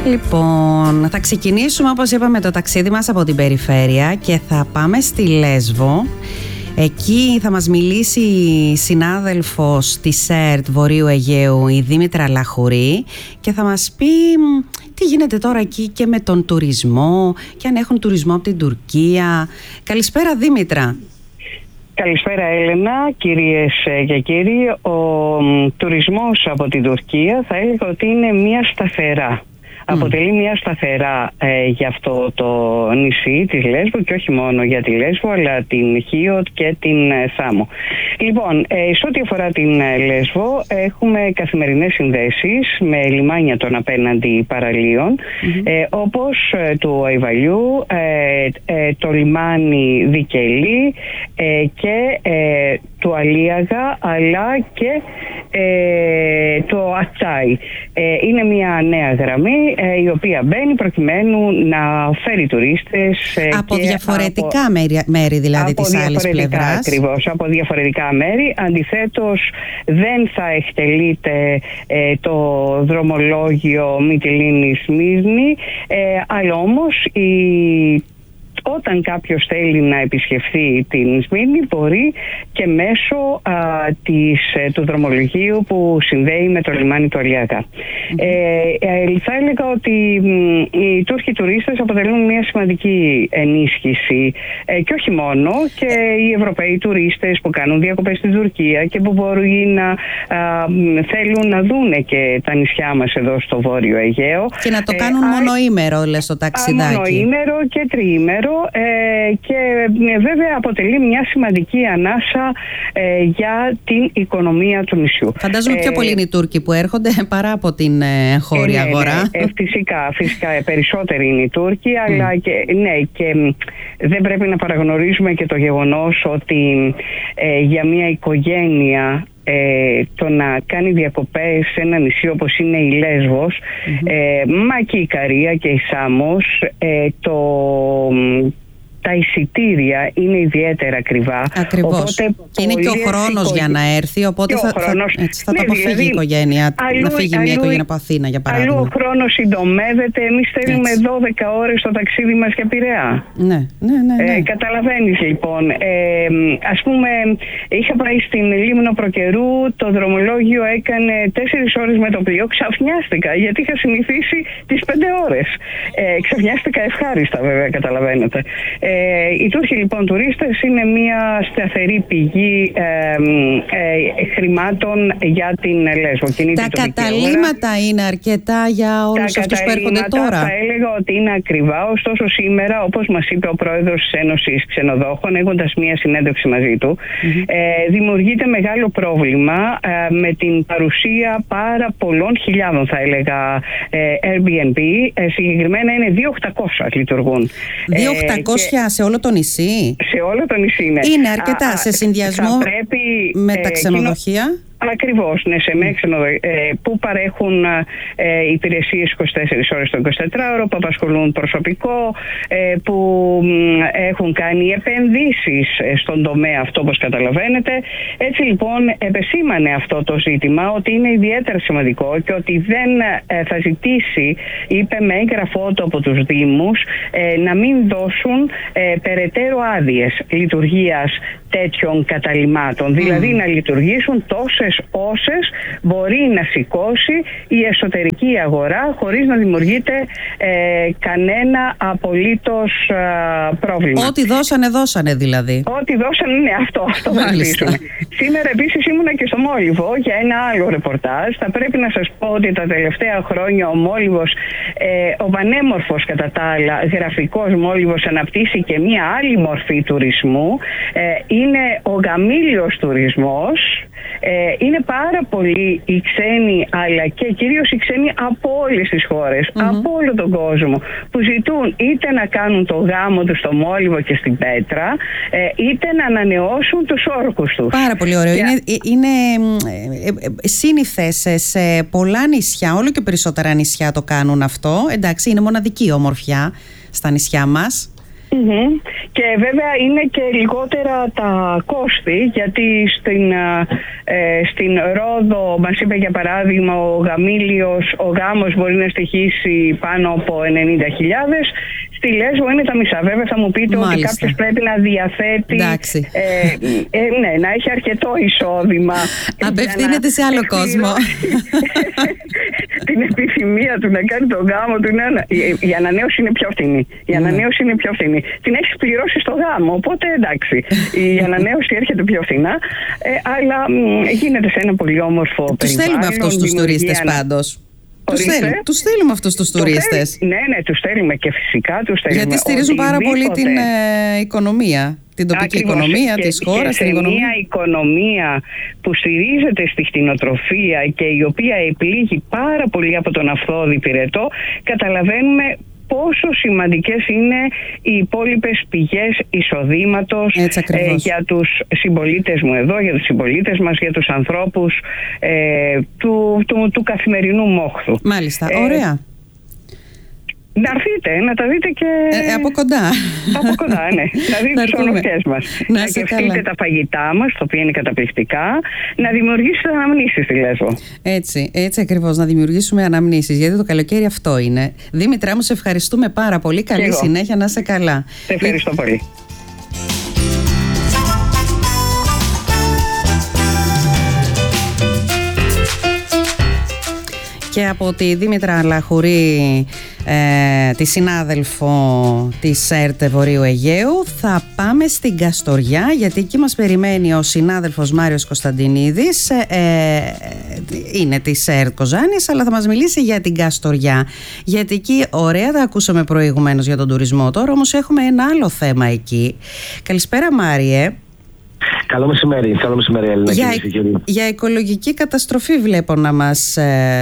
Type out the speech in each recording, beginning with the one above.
Λοιπόν, θα ξεκινήσουμε όπως είπαμε το ταξίδι μας από την περιφέρεια και θα πάμε στη Λέσβο. Εκεί θα μας μιλήσει η συνάδελφος της ΕΡΤ Βορείου Αιγαίου, η Δήμητρα Λαχουρή, και θα μας πει τι γίνεται τώρα εκεί και με τον τουρισμό και αν έχουν τουρισμό από την Τουρκία. Καλησπέρα Δήμητρα. Καλησπέρα Έλενα, κυρίες και κύριοι. Ο τουρισμός από την Τουρκία θα έλεγα ότι είναι μια σταθερά. Αποτελεί μια σταθερά για αυτό το νησί της Λέσβου και όχι μόνο για τη Λέσβο αλλά την Χίο και την Σάμο. Λοιπόν, σε ό,τι αφορά την Λέσβο έχουμε καθημερινές συνδέσεις με λιμάνια των απέναντι παραλίων όπως του Αϊβαλιού, το λιμάνι Δικελή και του Αλίαγα αλλά και το Ατσάι. Είναι μια νέα γραμμή η οποία μπαίνει προκειμένου να φέρει τουρίστες από διαφορετικά μέρη δηλαδή της άλλης πλευράς. Ακριβώς, από διαφορετικά μέρη. Αντιθέτως δεν θα εκτελείται το δρομολόγιο Μυτιλήνη-Σμύρνη, αλλά όμως όταν κάποιος θέλει να επισκεφθεί την Σμύρνη μπορεί και μέσω του δρομολογίου που συνδέει με το λιμάνι του Αλιάγα. Θα έλεγα ότι οι Τούρκοι τουρίστες αποτελούν μια σημαντική ενίσχυση και όχι μόνο, και οι Ευρωπαίοι τουρίστες που κάνουν διακοπές στην Τουρκία και που μπορεί να θέλουν να δούνε και τα νησιά μας εδώ στο Βόρειο Αιγαίο. Και να το κάνουν μονοήμερο, λες, το ταξιδάκι. Μονοήμερο και τριήμερο. Και βέβαια αποτελεί μια σημαντική ανάσα για την οικονομία του νησιού. Φαντάζομαι πιο πολλοί είναι οι Τούρκοι που έρχονται παρά από την χώρια αγορά. Φυσικά περισσότεροι είναι οι Τούρκοι, αλλά και δεν πρέπει να παραγνωρίζουμε και το γεγονός ότι για μια οικογένεια το να κάνει διακοπές σε ένα νησί όπως είναι η Λέσβος, μα και η Ικαρία και η Σάμος, τα εισιτήρια είναι ιδιαίτερα ακριβά. Ακριβώς. Οπότε, και είναι και ο χρόνος για να έρθει, οπότε θα το αποφύγει η οικογένεια. Να φύγει μια οικογένεια από Αθήνα, για παράδειγμα. Αλλού ο χρόνος συντομεύεται. Εμείς θέλουμε 12 ώρες στο ταξίδι μας για Πειραιά. Ναι. Καταλαβαίνεις λοιπόν. Ας πούμε, είχα πάει στην Λίμνο προκαιρού, το δρομολόγιο έκανε 4 ώρες με το πλοίο. Ξαφνιάστηκα, γιατί είχα συνηθίσει τις 5 ώρες. Ξαφνιάστηκα ευχάριστα, βέβαια, καταλαβαίνετε. Οι Τούρκοι λοιπόν τουρίστες είναι μια σταθερή πηγή χρημάτων για την Λέσβο. Τα καταλύματα είναι αρκετά για όλους αυτούς που έρχονται τώρα? Θα έλεγα ότι είναι ακριβά, ωστόσο σήμερα, όπως μας είπε ο πρόεδρος της Ένωσης Ξενοδόχων, έχοντας μια συνέντευξη μαζί του, δημιουργείται μεγάλο πρόβλημα με την παρουσία πάρα πολλών χιλιάδων, θα έλεγα, Airbnb. Συγκεκριμένα είναι 2.800 λειτουργούν. 2.800 σε όλο το νησί? Σε όλο το νησί, ναι. Είναι αρκετά σε συνδυασμό με τα ξενοδοχεία? Ακριβώς, ναι, σε που παρέχουν υπηρεσίες 24 ώρες το 24ωρο, που απασχολούν προσωπικό, που έχουν κάνει επενδύσεις στον τομέα αυτό, όπως καταλαβαίνετε. Έτσι λοιπόν επεσήμανε αυτό το ζήτημα, ότι είναι ιδιαίτερα σημαντικό και ότι δεν θα ζητήσει, είπε με έγγραφό του από τους Δήμους, να μην δώσουν περαιτέρω άδειες λειτουργίας τέτοιων καταλυμάτων. Δηλαδή να λειτουργήσουν όσες μπορεί να σηκώσει η εσωτερική αγορά χωρίς να δημιουργείται κανένα απολύτως πρόβλημα. Ό,τι δώσανε δηλαδή. Ό,τι δώσανε, ναι, αυτό θα ζητήσουμε. Σήμερα επίσης ήμουνα και στο Μόλιβο για ένα άλλο ρεπορτάζ. Θα πρέπει να σας πω ότι τα τελευταία χρόνια ο Μόλιβος, ο πανέμορφος κατά τα άλλα γραφικός Μόλιβος, αναπτύσσει και μία άλλη μορφή τουρισμού. Είναι ο γαμήλιος τουρισμός. Είναι πάρα πολλοί οι ξένοι, αλλά και κυρίως οι ξένοι από όλες τις χώρες, από όλο τον κόσμο, που ζητούν είτε να κάνουν το γάμο τους στο Μόλιβο και στην Πέτρα, είτε να ανανεώσουν τους όρκους τους. Πάρα πολύ ωραίο. Είναι σύνηθες σε πολλά νησιά, όλο και περισσότερα νησιά το κάνουν αυτό. Εντάξει, είναι μοναδική ομορφιά στα νησιά μας. Και βέβαια είναι και λιγότερα τα κόστη, γιατί στην Ρόδο μας είπε για παράδειγμα ο γάμος μπορεί να στοιχήσει πάνω από 90.000. Στη Λέσβο είναι τα μισά. Βέβαια θα μου πείτε ότι κάποιος πρέπει να διαθέτει να έχει αρκετό εισόδημα. Απευθύνεται σε άλλο κόσμο. Την επιθυμία του να κάνει τον γάμο του. Η ανανέωση είναι πιο φθηνή. Την έχεις πληρώσει στο γάμο, οπότε εντάξει. Η ανανέωση έρχεται πιο φθηνά, αλλά γίνεται σε ένα πολύ όμορφο περιβάλλον. Τους θέλουμε αυτούς τους τουρίστες πάντως. Τους θέλουμε αυτούς τους τουρίστες. Ναι, τους θέλουμε και φυσικά τους θέλουμε. Γιατί στηρίζουν πάρα πολύ την οικονομία, την τοπική οικονομία της χώρας. Και σε μια οικονομία που στηρίζεται στη κτηνοτροφία και η οποία επλήγει πάρα πολύ από τον αυθόδη πυρετό, καταλαβαίνουμε πόσο σημαντικές είναι οι υπόλοιπες πηγές εισοδήματος για τους συμπολίτες μου εδώ, για τους συμπολίτες μας, για τους ανθρώπους του καθημερινού μόχθου. Μάλιστα, ωραία. Να έρθετε, να τα δείτε και από κοντά. Από κοντά, ναι. Να δείτε τις ονοχές μας. Να σκεφτείτε τα φαγητά μας, τα οποία είναι καταπληκτικά. Να δημιουργήσετε αναμνήσεις στη Λέσβο. Έτσι ακριβώς, να δημιουργήσουμε αναμνήσεις. Γιατί το καλοκαίρι αυτό είναι. Δήμητρά μου, σε ευχαριστούμε πάρα πολύ. Καλή συνέχεια, να είσαι καλά. Σε ευχαριστώ πολύ. Και από τη Δήμητρα Λαχουρή, τη συνάδελφο της ΕΡΤ Βορείου Αιγαίου, θα πάμε στην Καστοριά, γιατί εκεί μας περιμένει ο συνάδελφος Μάριος Κωνσταντινίδης, είναι της ΕΡΤ Κοζάνης, αλλά θα μας μιλήσει για την Καστοριά, γιατί εκεί ωραία τα ακούσαμε προηγουμένως για τον τουρισμό. Τώρα όμως έχουμε ένα άλλο θέμα εκεί. Καλησπέρα Μάριε. Καλό μεσημέρι, Έλληνα. Για οικολογική καταστροφή βλέπω να μας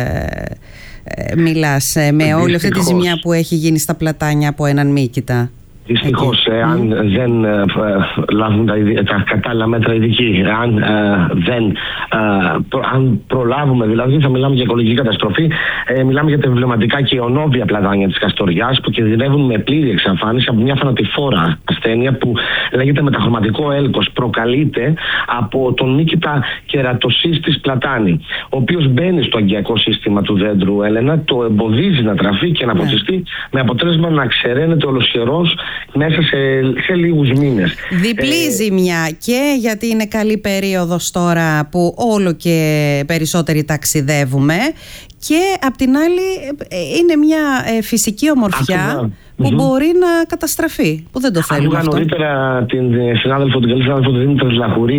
μιλάς, με όλη αυτή τη ζημιά που έχει γίνει στα πλατάνια από έναν μύκητα. Δυστυχώς, αν δεν λάβουν τα κατάλληλα μέτρα ειδικοί, αν προλάβουμε, δηλαδή θα μιλάμε για οικολογική καταστροφή, μιλάμε για τα εμβληματικά και ονόβια πλατάνια της Καστοριάς που κινδυνεύουν με πλήρη εξαφάνιση από μια θανατηφόρα ασθένεια που λέγεται μεταχρωματικό έλκος. Προκαλείται από τον μύκητα κερατοσύστης πλατάνη, ο οποίος μπαίνει στο αγκιακό σύστημα του δέντρου, Έλενα, το εμποδίζει να τραφεί και να ποτιστεί, με αποτέλεσμα να ξεραίνεται ολοσχερός μέσα σε λίγους μήνες. Διπλή ζημιά, και γιατί είναι καλή περίοδος τώρα που όλο και περισσότεροι ταξιδεύουμε, και απ' την άλλη είναι μια φυσική ομορφιά που μπορεί να καταστραφεί, που δεν το θέλουμε αυτό. Νωρίτερα την καλή συνάδελφο του Δήμητρας Λαχουρή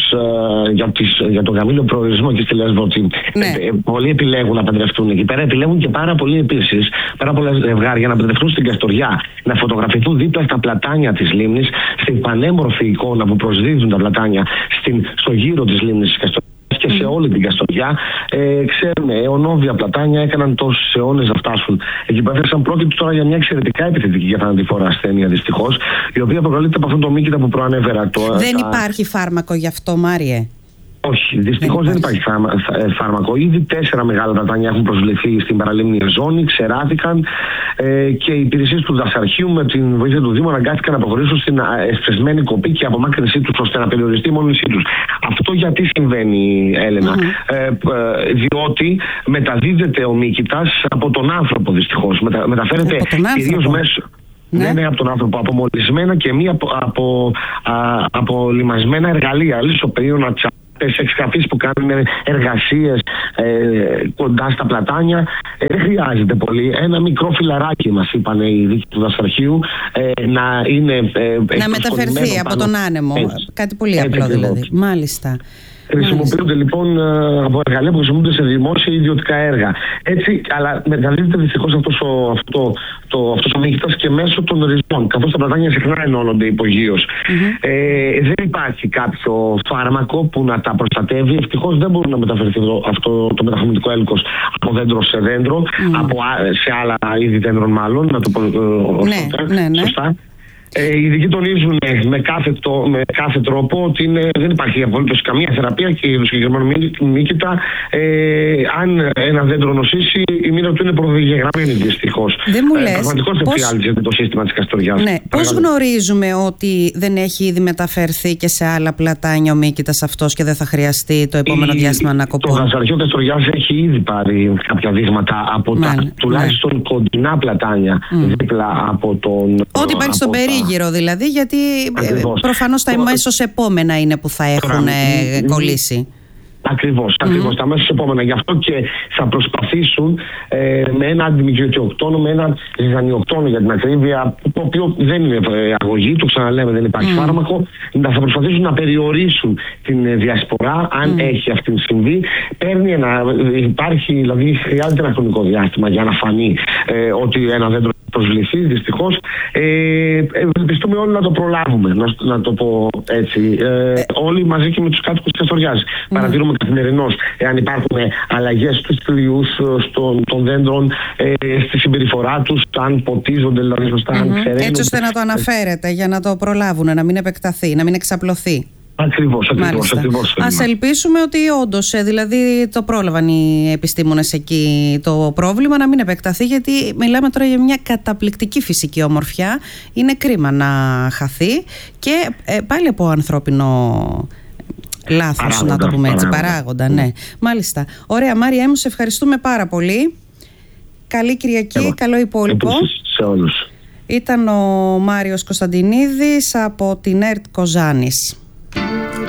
για τον γαμήλιο προορισμό και στη Λέσβο, ότι πολλοί επιλέγουν να παντρευτούν εκεί πέρα. Επιλέγουν και πάρα πολλοί επίσης, πάρα πολλά ζευγάρια να παντρευτούν στην Καστοριά, να φωτογραφηθούν δίπλα στα πλατάνια της λίμνης, στην πανέμορφη εικόνα που προσδίδουν τα πλατάνια στο γύρο της λίμνης της Καστοριάς και σε όλη την Καστοριά. Ξέρουμε, αιωνόβια πλατάνια έκαναν τόσους αιώνες να φτάσουν εκεί πέρα. Πρόκειται τώρα για μια εξαιρετικά επιθετική για θανατηφόρα ασθένεια, δυστυχώς, η οποία προκαλείται από αυτόν τον μύκητα που προανέφερα. Δεν υπάρχει φάρμακο γι' αυτό, Μάριε? Όχι, δυστυχώς δεν υπάρχει φάρμακο. Ήδη 4 μεγάλα πλατάνια έχουν προσβληθεί στην παραλίμνη ζώνη, ξεράθηκαν και οι υπηρεσίες του δασαρχείου με την βοήθεια του Δήμου αναγκάστηκαν να προχωρήσουν στην εσπεσμένη κοπή και απομάκρυνσή τους ώστε να περιοριστεί η μόνησή τους. Αυτό γιατί συμβαίνει, Έλενα? Διότι μεταδίδεται ο μύκητας από τον άνθρωπο, δυστυχώς. Μεταφέρεται κυρίως μέσω. Ναι, από τον άνθρωπο, από μολυσμένα και μη από λιμασμένα εργαλεία, λησοπεδίωνα, εξκαφείς που κάνουν εργασίες κοντά στα πλατάνια. Δεν χρειάζεται πολύ. Ένα μικρό φιλαράκι, μας είπαν οι δίκοι του δασαρχείου, να είναι να μεταφερθεί από τον άνεμο. Κάτι πολύ απλό δηλαδή. Μάλιστα. Χρησιμοποιούνται λοιπόν από εργαλεία που χρησιμοποιούνται σε δημόσια ή ιδιωτικά έργα. Έτσι, αλλά μεταδίδεται δυστυχώς αυτός ο μύκητας και μέσω των ριζών, καθώς τα πλατάνια συχνά ενώνονται υπογείως. Δεν υπάρχει κάποιο φάρμακο που να τα προστατεύει. Ευτυχώς δεν μπορεί να μεταφερθεί αυτό το μεταχρωματικό έλκος από δέντρο σε δέντρο, σε άλλα είδη δέντρων μάλλον, να το πω σωστά. Οι ειδικοί τονίζουν με κάθε τρόπο ότι δεν υπάρχει απολύτως καμία θεραπεία και για το συγκεκριμένο μύκητα. Αν ένα δέντρο νοσήσει, η μοίρα του είναι προδιαγραμμένη δυστυχώς. Δεν μου λες. Πραγματικώς εφιάλτιζεται το σύστημα της Καστοριάς. Ναι. Πώς γνωρίζουμε ότι δεν έχει ήδη μεταφερθεί και σε άλλα πλατάνια ο μύκητας αυτός και δεν θα χρειαστεί το επόμενο διάστημα να κοπούν? Το δασαρχείο Καστοριάς έχει ήδη πάρει κάποια δείγματα από τα τουλάχιστον κοντινά πλατάνια δίπλα από τον. Ό,τι υπάρχει στον περίγυρο δηλαδή, γιατί προφανώς τα αμέσως επόμενα είναι που θα έχουν κολλήσει. Ακριβώς, τα αμέσως επόμενα. Γι' αυτό και θα προσπαθήσουν με ένα αντιμικροτιοκτόνο, με ένα ζυζανιοκτόνο για την ακρίβεια, το οποίο δεν είναι αγωγή, το ξαναλέμε, δεν υπάρχει φάρμακο. Θα προσπαθήσουν να περιορίσουν την διασπορά, αν έχει αυτή συμβεί. Δηλαδή χρειάζεται ένα χρονικό διάστημα για να φανεί ότι ένα δέντρο προσβληθεί, δυστυχώς. Ευελπιστούμε όλοι να το προλάβουμε, να το πω έτσι. Όλοι μαζί και με τους κάτοικους της Καστοριάς. Παρατηρούμε καθημερινώς εάν υπάρχουν αλλαγές στους πλοιούς των δέντρων, στη συμπεριφορά τους, αν ποτίζονται, δηλαδή σωστά, αν ξεραίνουν. Έτσι ώστε να το αναφέρετε για να το προλάβουν, να μην επεκταθεί, να μην εξαπλωθεί. Ακριβώς. Ας ελπίσουμε ότι όντως, δηλαδή το πρόλαβαν οι επιστήμονες εκεί το πρόβλημα, να μην επεκταθεί, γιατί μιλάμε τώρα για μια καταπληκτική φυσική ομορφιά. Είναι κρίμα να χαθεί και πάλι από ανθρώπινο λάθος, να το πούμε έτσι, παράγοντα. Ναι. Μάλιστα. Ωραία, Μάρια μου, σε ευχαριστούμε πάρα πολύ. Καλή Κυριακή, καλό υπόλοιπο. Επίσης σε όλους. Ήταν ο Μάριος Κωνσταντινίδης από την ΕΡΤ Κοζάνης.